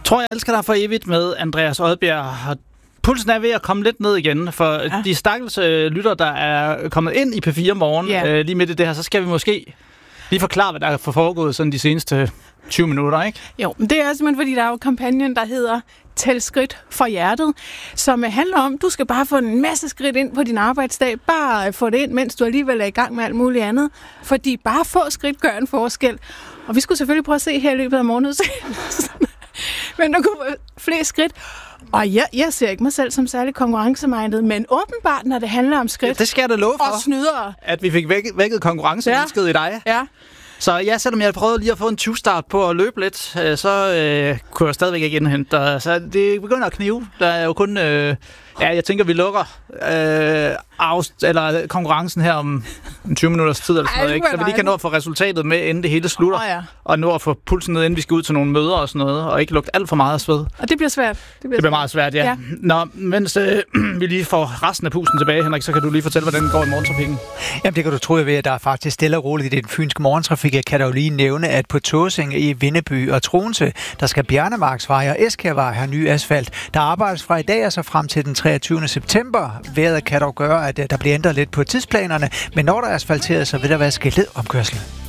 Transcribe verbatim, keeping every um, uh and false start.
Tror jeg elsker dig for evigt med Andreas Odbjerg. Pulsen er ved at komme lidt ned igen, for ja. de stakkels øh, lytter, der er kommet ind i P fire Morgen, ja. øh, lige midt i det her, så skal vi måske lige forklare, hvad der er foregået sådan de seneste tyve minutter, ikke? Jo, men det er simpelthen, fordi der er jo kampagnen, der hedder Tæl skridt for hjertet, som handler om, du skal bare få en masse skridt ind på din arbejdsdag, bare få det ind, mens du alligevel er i gang med alt muligt andet, fordi bare få skridt gør en forskel. Og vi skulle selvfølgelig prøve at se her i løbet af morgenudsendelsen, men der kunne være flere skridt. Og jeg, jeg ser ikke mig selv som særlig konkurrencemindet, men åbenbart, når det handler om skridt, ja, det skal jeg da love for, og snydere, at vi fik vækket, vækket konkurrencemennesket ja. i dig. Ja. Så ja, selvom jeg prøvede lige at få en tyve-start på at løbe lidt, så øh, kunne jeg stadigvæk ikke indhente dig. Så det begynder at knive. Der er jo kun... Øh, ja, jeg tænker, vi lukker øh, afst- eller konkurrencen her om tyve minutters tid, eller sådan noget, ikke? Så vi lige kan nå at få resultatet med, inden det hele slutter. Oh, ja. Og nå at få pulsen ned, inden vi skal ud til nogle møder og sådan noget, og ikke lugte alt for meget af sved. Og det bliver svært. Det bliver, det bliver meget svært, ja. ja. Nå, mens øh, vi lige får resten af pusten tilbage, Henrik, så kan du lige fortælle, hvordan det går i morgentrafikken. Jamen, det kan du tro, jeg ved, at der er faktisk stille og roligt i den fynske morgentrafik. Jeg kan da jo lige nævne, at på Tåsinge i Vindeby og Troense, der skal Bjarnemarksvej og Eskærvej have ny asfalt. Der arbejdes fra i dag og så frem til den treogtyvende september. Vejret kan dog gøre, at der bliver ændret lidt på tidsplanerne, men når der er asfalteret, så vil der være skiltet omkørsel.